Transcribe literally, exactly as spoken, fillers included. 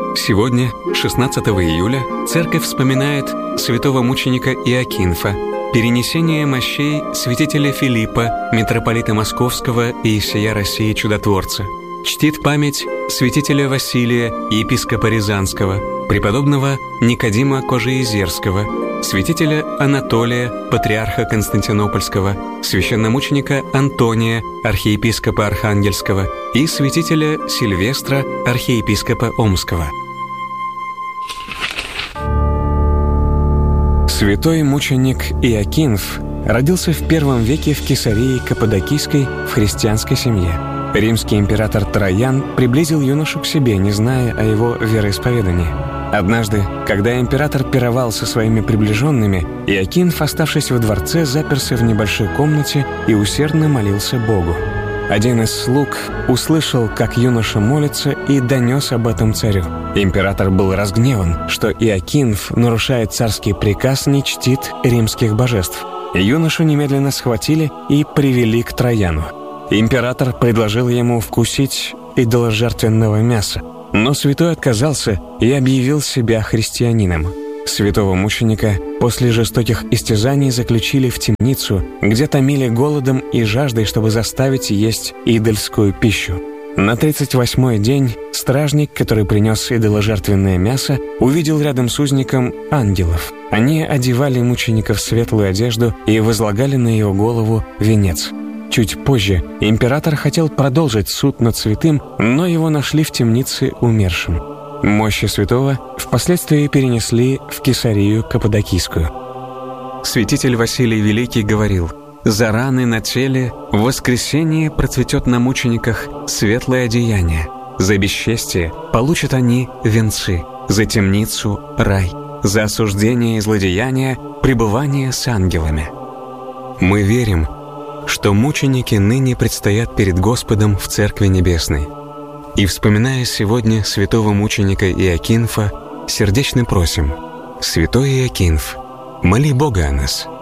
Сегодня, шестнадцатого июля, церковь вспоминает святого мученика Иокинфа, перенесение мощей святителя Филиппа, митрополита Московского и сия России чудотворца. Чтит память святителя Василия, епископа Рязанского, преподобного Никодима Кожеизерского, святителя Анатолия, патриарха Константинопольского, священномученика Антония, архиепископа Архангельского и святителя Сильвестра, архиепископа Омского. Святой мученик Иокинф родился в первом веке в Кесарии Каппадокийской в христианской семье. Римский император Троян приблизил юношу к себе, не зная о его вероисповедании. Однажды, когда император пировал со своими приближенными, Иокинф, оставшись во дворце, заперся в небольшой комнате и усердно молился Богу. Один из слуг услышал, как юноша молится, и донес об этом царю. Император был разгневан, что Иокинф нарушает царский приказ, не чтит римских божеств. Юношу немедленно схватили и привели к Трояну. Император предложил ему вкусить идоложертвенного мяса, но святой отказался и объявил себя христианином. Святого мученика после жестоких истязаний заключили в темницу, где томили голодом и жаждой, чтобы заставить есть идольскую пищу. На тридцать восьмой день стражник, который принес идоложертвенное мясо, увидел рядом с узником ангелов. Они одевали мученика в светлую одежду и возлагали на его голову венец. Чуть позже император хотел продолжить суд над святым, но его нашли в темнице умершим. Мощи святого впоследствии перенесли в Кесарию Каппадокийскую. Святитель Василий Великий говорил: «За раны на теле в воскресенье процветет на мучениках светлое одеяние, за бесчестие получат они венцы, за темницу — рай, за осуждение и злодеяние — пребывание с ангелами». Мы верим, что мученики ныне предстоят перед Господом в Церкви Небесной. И, вспоминая сегодня святого мученика Иокинфа, сердечно просим: Святой Иокинф, моли Бога о нас.